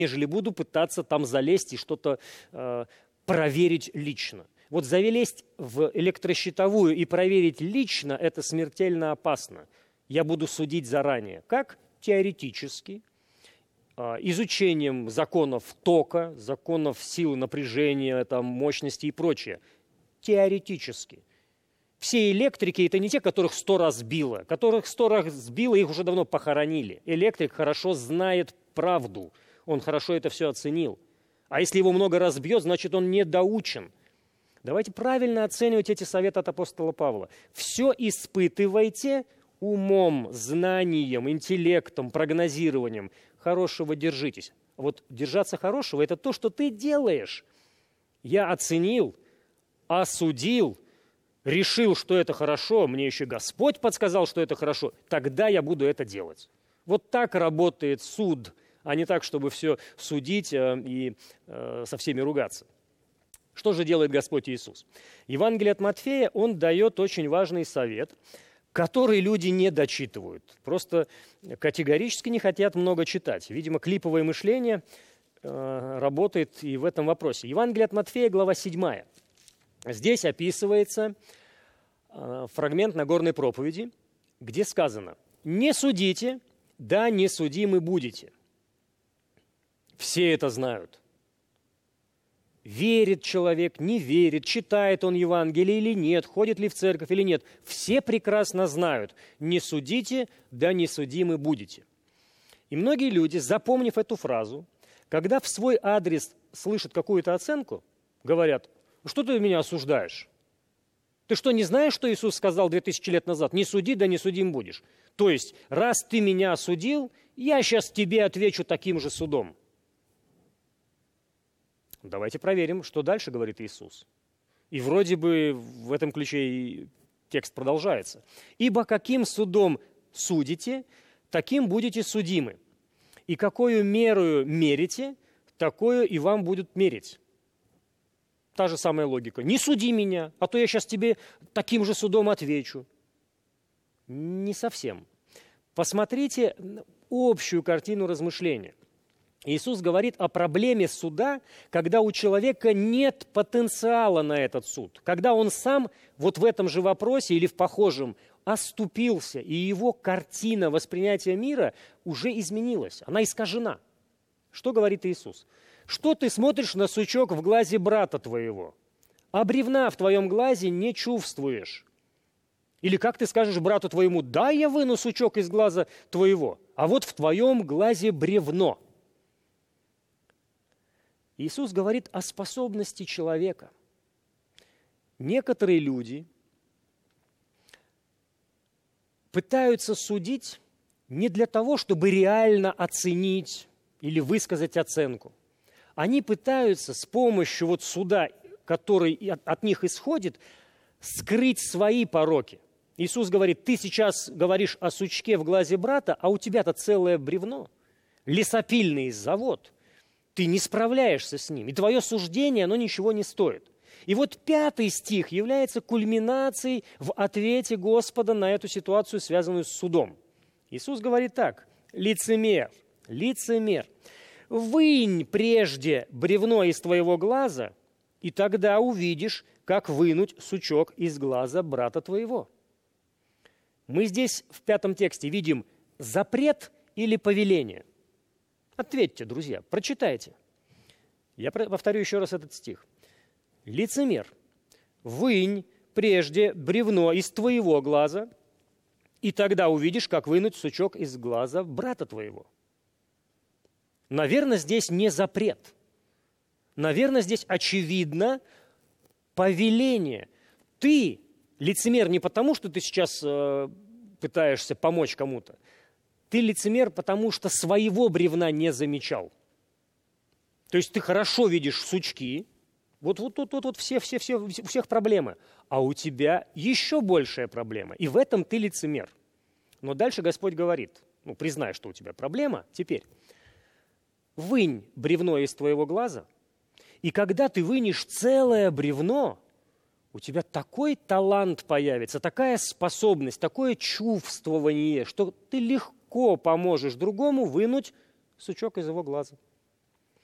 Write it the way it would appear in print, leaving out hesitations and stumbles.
нежели буду пытаться там залезть и что-то проверить лично. Вот залезть в электрощитовую и проверить лично – это смертельно опасно. Я буду судить заранее. Как? Теоретически, изучением законов тока, законов силы напряжения, там, мощности и прочее. Теоретически. Все электрики – это не те, которых 100 раз сбило. Которых 100 раз сбило, их уже давно похоронили. Электрик хорошо знает правду. Он хорошо это все оценил. А если его много раз бьет, значит, он недоучен. Давайте правильно оценивать эти советы от апостола Павла. Все испытывайте умом, знанием, интеллектом, прогнозированием. Хорошего держитесь. Вот держаться хорошего – это то, что ты делаешь. Я оценил, осудил, решил, что это хорошо, мне еще Господь подсказал, что это хорошо, тогда я буду это делать. Вот так работает суд, а не так, чтобы все судить и со всеми ругаться. Что же делает Господь Иисус? Евангелие от Матфея, он дает очень важный совет, который люди не дочитывают. Просто категорически не хотят много читать. Видимо, клиповое мышление работает и в этом вопросе. Евангелие от Матфея, глава 7. Здесь описывается фрагмент Нагорной проповеди, где сказано: «Не судите, да не судимы будете». Все это знают. Верит человек, не верит, читает он Евангелие или нет, ходит ли в церковь или нет. Все прекрасно знают: не судите, да не судимы будете. И многие люди, запомнив эту фразу, когда в свой адрес слышат какую-то оценку, говорят: что ты меня осуждаешь? Ты что, не знаешь, что Иисус сказал 2000 лет назад? Не суди, да не судим будешь. То есть, раз ты меня осудил, я сейчас тебе отвечу таким же судом. Давайте проверим, что дальше говорит Иисус. И вроде бы в этом ключе и текст продолжается. «Ибо каким судом судите, таким будете судимы. И какую мерою мерите, такую и вам будут мерить». Та же самая логика. «Не суди меня, а то я сейчас тебе таким же судом отвечу». Не совсем. Посмотрите общую картину размышления. Иисус говорит о проблеме суда, когда у человека нет потенциала на этот суд. Когда он сам вот в этом же вопросе или в похожем оступился, и его картина восприятия мира уже изменилась, она искажена. Что говорит Иисус? Что ты смотришь на сучок в глазе брата твоего, а бревна в твоем глазе не чувствуешь? Или как ты скажешь брату твоему: да, я выну сучок из глаза твоего, а вот в твоем глазе бревно. Иисус говорит о способности человека. Некоторые люди пытаются судить не для того, чтобы реально оценить или высказать оценку. Они пытаются с помощью вот суда, который от них исходит, скрыть свои пороки. Иисус говорит: ты сейчас говоришь о сучке в глазе брата, а у тебя-то целое бревно, лесопильный завод. Ты не справляешься с ним, и твое суждение, оно ничего не стоит. И вот 5 стих является кульминацией в ответе Господа на эту ситуацию, связанную с судом. Иисус говорит так: лицемер, лицемер, вынь прежде бревно из твоего глаза, и тогда увидишь, как вынуть сучок из глаза брата твоего. Мы здесь в 5 тексте видим запрет или повеление. Ответьте, друзья, прочитайте. Я повторю еще раз этот стих. Лицемер, вынь прежде бревно из твоего глаза, и тогда увидишь, как вынуть сучок из глаза брата твоего. Наверное, здесь не запрет. Наверное, здесь очевидно повеление. Ты лицемер не потому, что ты сейчас пытаешься помочь кому-то. Ты лицемер, потому что своего бревна не замечал. То есть ты хорошо видишь сучки, вот все, у всех проблемы, а у тебя еще большая проблема, и в этом ты лицемер. Но дальше Господь говорит: признай, что у тебя проблема, теперь вынь бревно из твоего глаза, и когда ты вынешь целое бревно, у тебя такой талант появится, такая способность, такое чувствование, что ты легко поможешь другому вынуть сучок из его глаза.